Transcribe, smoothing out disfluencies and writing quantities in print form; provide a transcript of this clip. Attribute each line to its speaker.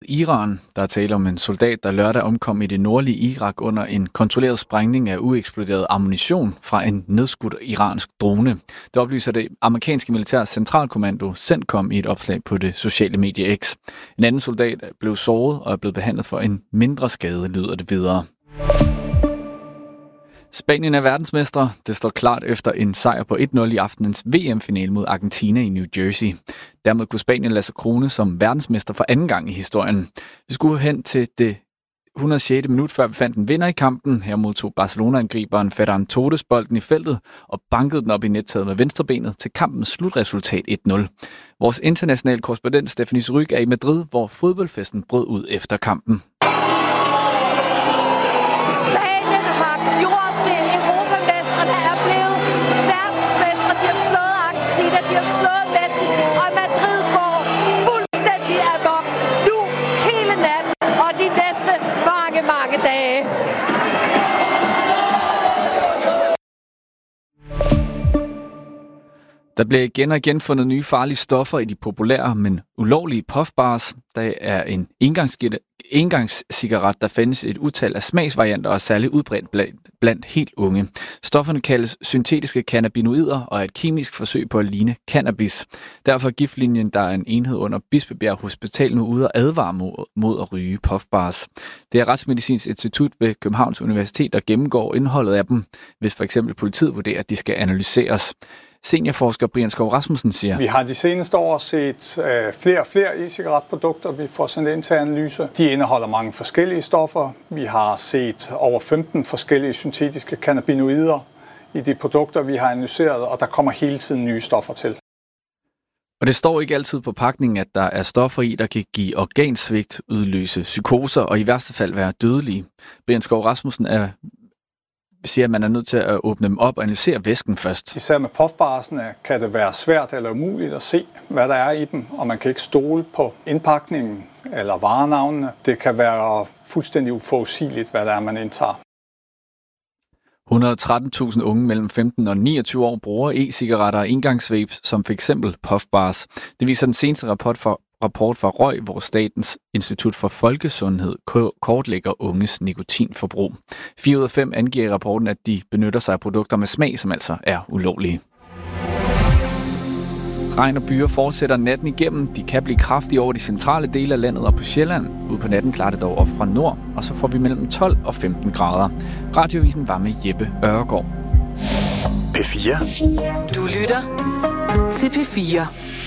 Speaker 1: Iran. Der er tale om en soldat, der lørdag omkom i det nordlige Irak under en kontrolleret sprængning af ueksploderet ammunition fra en nedskudt iransk drone. Det oplyser det amerikanske militære centralkommando CENTCOM i et opslag på det sociale medie X. En anden soldat blev såret og er blevet behandlet for en mindre skade, lyder det videre. Spanien er verdensmestre. Det står klart efter en sejr på 1-0 i aftenens VM-finale mod Argentina i New Jersey. Dermed kunne Spanien lade sig krone som verdensmester for anden gang i historien. Vi skulle hen til det 106. minut, før vi fandt en vinder i kampen. Her modtog Barcelona-angriberen Ferran Torres bolden i feltet og bankede den op i nettaget med venstrebenet til kampens slutresultat 1-0. Vores internationale korrespondent Stephanie Ryg er i Madrid, hvor fodboldfesten brød ud efter kampen. Der bliver igen og igen fundet nye farlige stoffer i de populære, men ulovlige puffbars. Der er en engangscigaret, der findes et utal af smagsvarianter og er særligt udbredt blandt helt unge. Stofferne kaldes syntetiske cannabinoider og er et kemisk forsøg på at ligne cannabis. Derfor er giftlinjen, der er en enhed under Bispebjerg Hospital, nu ude og advare mod at ryge puffbars. Det er Retsmedicinsk Institut ved Københavns Universitet, der gennemgår indholdet af dem, hvis for eksempel politiet vurderer, at de skal analyseres. Seniorforsker Brian Skov Rasmussen siger:
Speaker 2: Vi har de seneste år set flere og flere e-cigaretprodukter, vi får sendt ind til analyse. De indeholder mange forskellige stoffer. Vi har set over 15 forskellige syntetiske cannabinoider i de produkter, vi har analyseret, og der kommer hele tiden nye stoffer til.
Speaker 1: Og det står ikke altid på pakningen, at der er stoffer i, der kan give organsvigt, udløse psykoser og i værste fald være dødelige. Brian Skov Rasmussen siger, at man er nødt til at åbne dem op og analysere væsken først.
Speaker 2: Især med puffbarsene kan det være svært eller umuligt at se, hvad der er i dem, og man kan ikke stole på indpakningen eller varenavnene. Det kan være fuldstændig uforudsigeligt, hvad der er, man indtager.
Speaker 1: 113.000 unge mellem 15 og 29 år bruger e-cigaretter og engangsvapes som f.eks. puffbars. Det viser den seneste rapport fra Røg, hvor Statens Institut for Folkesundhed kortlægger unges nikotinforbrug. 4 ud af 5 angiver i rapporten, at de benytter sig af produkter med smag, som altså er ulovlige. Regn og byer fortsætter natten igennem. De kan blive kraftige over de centrale dele af landet og på Sjælland. Ude på natten klarer det dog op fra nord, og så får vi mellem 12 og 15 grader. Radioavisen var med Jeppe Ørgaard.
Speaker 3: P4.
Speaker 4: Du lytter til P4.